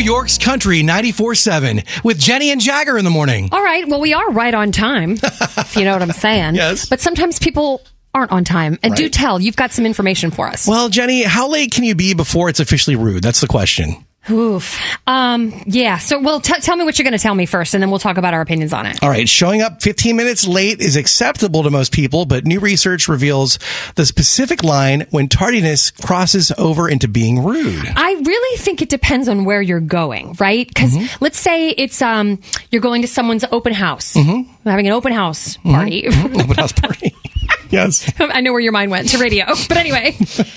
York's Country 94.7 with Jenny and Jagger in the morning. All right. Well, we are right on time, if you know what I'm saying. Yes. But sometimes people aren't on time. And do Right. tell, you've got some information for us. Well, Jenny, how late can you be before it's officially rude? That's the question. Oof. Yeah. So, well, tell me what you're going to tell me first, and then we'll talk about our opinions on it. All right, showing up 15 minutes late is acceptable to most people, but new research reveals the specific line when tardiness crosses over into being rude. I really think it depends on where you're going, right? Because let's say it's you're going to someone's open house, having an open house party. Open house party. Yes. I know where your mind went to radio, but anyway,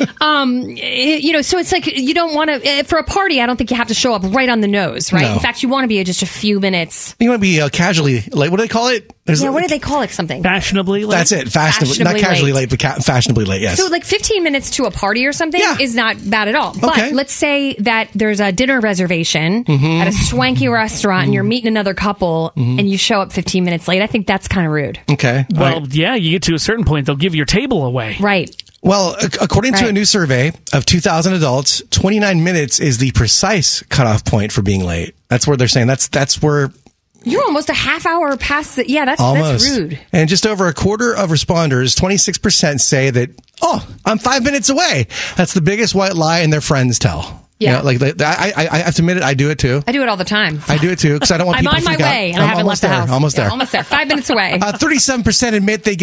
so it's like you don't want to for a party. I don't think you have to show up right on the nose, right? No. In fact, you want to be just a few minutes. You want to be casually late. What do they call it? What do they call it? Something Fashionably late? That's it. Fashionably, not casually late, but fashionably late. Yes. So like 15 minutes to a party or something is not bad at all. But Okay. let's say that there's a dinner reservation at a swanky restaurant and you're meeting another couple and you show up 15 minutes late. I think that's kind of rude. Okay. All Well, right. yeah, you get to a certain point, they'll give your table away. Right. Well, according to a Right. new survey of 2,000 adults, 29 minutes is the precise cutoff point for being late. That's where they're saying that's where You're almost a half hour past the... Yeah, that's almost. rude. And just over a quarter of responders, 26% say that, I'm 5 minutes away. That's the biggest white lie and their friends tell. Yeah. I have to admit it, I do it too. I do it all the time. I do it too because I don't want I'm people on to my freak out. way and I I'm haven't left almost the there, house. Almost there. Almost there. 5 minutes away. 37% admit they